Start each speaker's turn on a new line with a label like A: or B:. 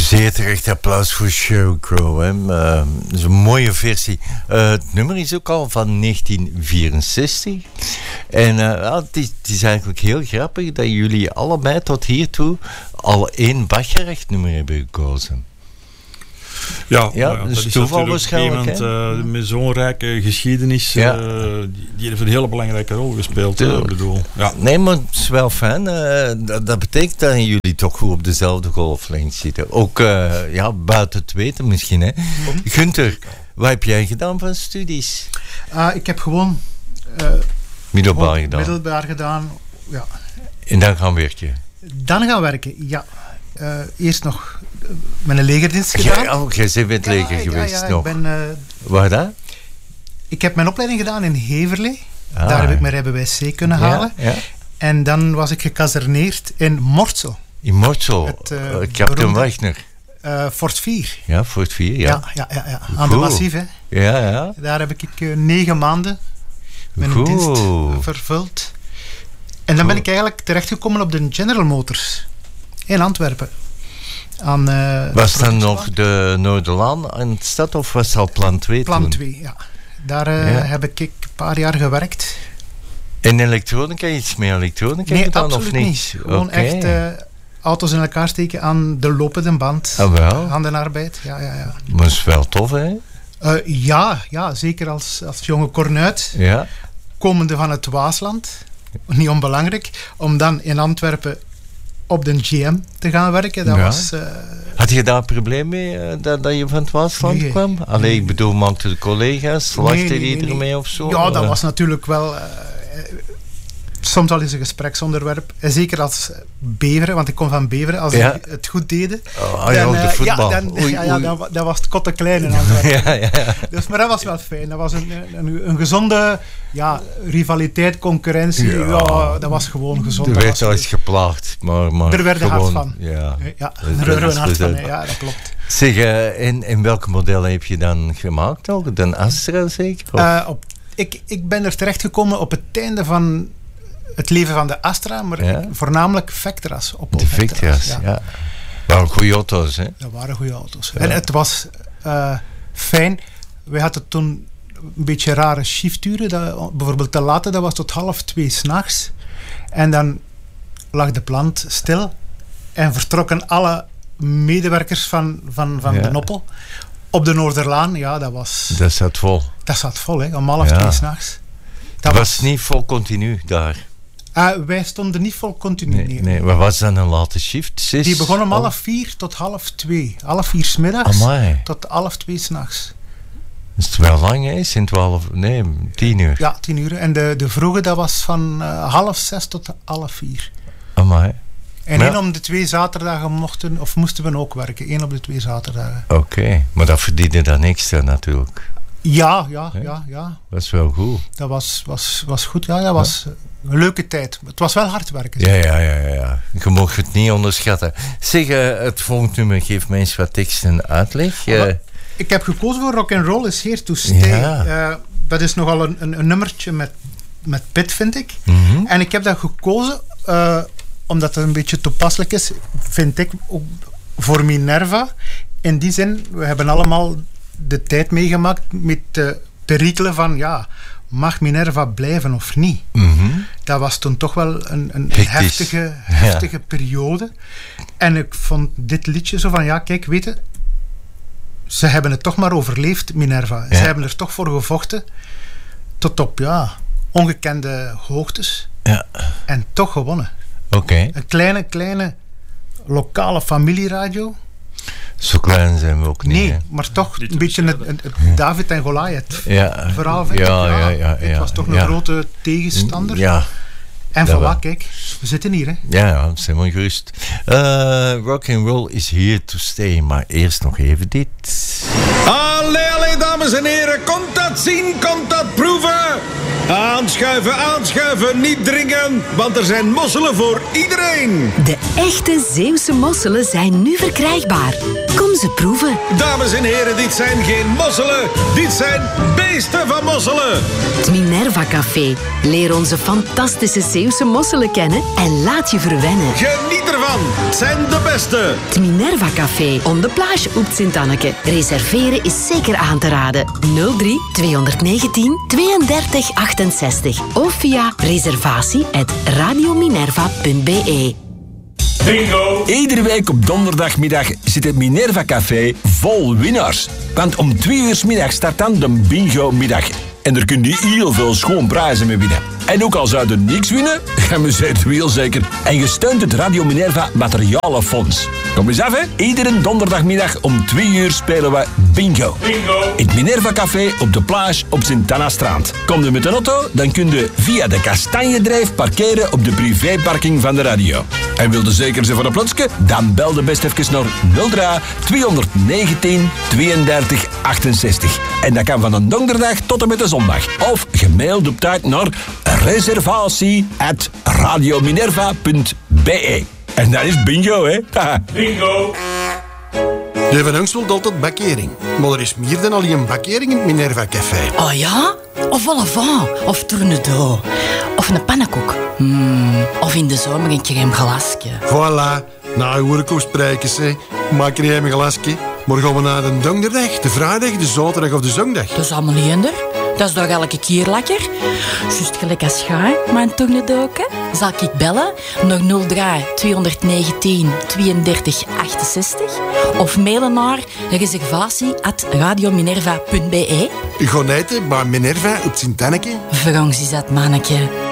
A: Zeer terecht applaus voor Sheryl Crow. Dat is een mooie versie. Het nummer is ook al van 1964. En het is eigenlijk heel grappig dat jullie allebei tot hiertoe al 1 Bach-gerecht nummer hebben gekozen.
B: Ja,
A: dat is toeval waarschijnlijk.
B: Iemand met zo'n rijke geschiedenis, die heeft een hele belangrijke rol gespeeld. Bedoel. Ja.
A: Nee, maar het is wel fijn. Dat betekent dat jullie toch goed op dezelfde golflengte zitten. Ook buiten het weten misschien. Hè? Gunther, wat heb jij gedaan van studies?
C: Ik heb gewoon
A: middelbaar
C: gedaan. Ja.
A: En dan gaan werken?
C: Dan gaan werken, ja. Eerst nog mijn legerdienst gedaan.
A: Jij bent met het leger geweest nog. Waar dan?
C: Ik heb mijn opleiding gedaan in Heverlee. Daar heb ik mijn rijbewijs C kunnen halen.
A: Ja.
C: En dan was ik gekazerneerd in Mortsel.
A: In Mortsel? Captain Wagner?
C: Fort 4.
A: Ja, Fort 4, ja.
C: Ja. Aan de Massief, hè.
A: Ja.
C: Daar heb ik 9 maanden mijn dienst vervuld. En dan ben ik eigenlijk terechtgekomen op de General Motors in Antwerpen.
A: Was dan nog de Noorderlaan in de stad of was het al plan 2 toen?
C: Plan 2, ja. Daar heb ik een paar jaar gewerkt.
A: En elektronica, iets meer elektronica
C: nee,
A: gedaan
C: of
A: niet?
C: Gewoon echt auto's in elkaar steken aan de lopende band. Handenarbeid, ja.
A: Maar dat is wel tof, hè?
C: Ja, zeker als jonge kornuit.
A: Ja.
C: Komende van het Waasland. Niet onbelangrijk. Om dan in Antwerpen op de GM te gaan werken. Dat was...
A: Had je daar een probleem mee dat je van het Waasland kwam? Allee, ik bedoel, maakte de collega's, lachten die ermee of zo?
C: Ja, dat was natuurlijk wel... soms al eens een gespreksonderwerp. En zeker als Beveren, want ik kom van Beveren, als die het goed deden.
A: De voetbal.
C: Dat was het kotte klein in Antwerpen. Dus, maar dat was wel fijn. Dat was een gezonde rivaliteit, concurrentie. Ja, dat was gewoon gezond.
A: Er werd wel eens geplaagd, maar
C: er werd
A: gewoon,
C: hard van.
A: Ja,
C: er werd hard van. Ja, dat klopt.
A: Zeg, en welke modellen heb je dan gemaakt ook? De Astra zeker?
C: Ik ben er terechtgekomen op het einde van het leven van de Astra, maar voornamelijk Vectras.
A: De Vectras, ja. Waren goede auto's, hè?
C: Dat waren goede auto's. Ja. En het was fijn. Wij hadden toen een beetje rare shifturen. Bijvoorbeeld te laten, dat was tot 1:30 s'nachts. En dan lag de plant stil en vertrokken alle medewerkers van de Noppel op de Noorderlaan. Ja, dat
A: zat vol.
C: Dat zat vol, hè, om 1:30 s'nachts.
A: Dat was niet vol continu daar.
C: Wij stonden niet vol continu.
A: Nee. Wat was dan een late shift?
C: Die begon om 1:30 tot 1:30. 1:30 's middags tot 1:30 s'nachts.
A: Dat is wel lang, hè? 10 uur.
C: Ja, 10 uur. En de vroege, dat was van 5:30 tot 4:30.
A: Amai.
C: En 1 om de 2 zaterdagen moesten we ook werken. 1 op de 2 zaterdagen.
A: Oké. Maar dat verdiende dan extra natuurlijk.
C: Ja.
A: Dat is wel goed.
C: Dat was goed, ja. Dat was een leuke tijd. Het was wel hard werken.
A: Ja. Je mag het niet onderschatten. Zeg, het volgende nummer geeft mij eens wat tekst en uitleg.
C: Ik heb gekozen voor Rock'n'Roll is Here to Stay. Ja. Dat is nogal een nummertje met Pit, vind ik.
A: Mm-hmm.
C: En ik heb dat gekozen omdat het een beetje toepasselijk is, vind ik, ook voor Minerva. In die zin, we hebben allemaal de tijd meegemaakt met de perikelen van, mag Minerva blijven of niet?
A: Mm-hmm.
C: Dat was toen toch wel een heftige periode. En ik vond dit liedje zo van, kijk, weet je, ze hebben het toch maar overleefd, Minerva. Ze hebben er toch voor gevochten tot op, ongekende hoogtes.
A: Ja.
C: En toch gewonnen.
A: Oké.
C: Een kleine lokale familieradio.
A: Zo klein zijn we ook niet.
C: Nee,
A: hè?
C: maar toch een beetje het David en Goliath verhaal, vind ik. Het was toch een grote tegenstander.
A: Ja.
C: En voilà, kijk, we zitten hier, hè.
A: Ja, zijn we gerust. Rock'n'Roll is here to stay, maar eerst nog even dit.
D: Allee, dames en heren, komt dat zien, komt dat proeven. Aanschuiven, niet dringen, want er zijn mosselen voor iedereen.
E: De echte Zeeuwse mosselen zijn nu verkrijgbaar. Kom ze proeven.
D: Dames en heren, dit zijn geen mosselen, dit zijn beesten van mosselen.
E: Het Minerva Café. Leer onze fantastische Zeeuwse mosselen kennen en laat je verwennen.
D: Geniet ervan, het zijn de beste.
E: Het Minerva Café, on de plage op Sint-Anneke. Reserveren is zeker aan te raden. 03 219 32 68 of via reservatie@radiominerva.be.
F: Bingo! Iedere week op donderdagmiddag zit het Minerva Café vol winnaars. Want om 2 uur 's middag start dan de bingo-middag. En er kun je heel veel schoon prijzen mee winnen. En ook al zou je niks winnen, geamuseerd heel zeker. En je steunt het Radio Minerva Materialenfonds. Kom eens af, hè. Iedere donderdagmiddag om 2 uur spelen we bingo. Bingo! Het Minerva Café op de plage op Sint-Anna-Strand. Kom je met een auto, dan kun je via de Kastanjedrijf parkeren op de privéparking van de radio. En wilde zeker zijn voor een plotske? Dan bel de best even naar 03 219 32 68. En dat kan van een donderdag tot en met de zondag. Of gemaild op tijd naar reservatie@radiominerva.be. En dat is bingo, hè? Bingo!
G: De Van Unks wil altijd bakkering. Maar er is meer dan alleen bakkering in het Minerva Café.
H: Oh ja? Of vol au vent, of tournedo, of een pannenkoek. Of in de zomer een crème glasje.
G: Voilà. Nou, hoor ik ook spreken, hè. Maak er een glasje. Maar gaan we naar de donderdag, de vrijdag, de zaterdag of de zondag?
H: Dat is allemaal niet eender. Dat is toch elke keer lekker? Juist gelijk als jij, mijn tournedoken. Zal ik bellen naar 03 219 32 68 of mailen naar reservatie@radiominerva.be.
G: U gaat eten bij Minerva op Sint-Anneke.
H: Voor ons is dat manneke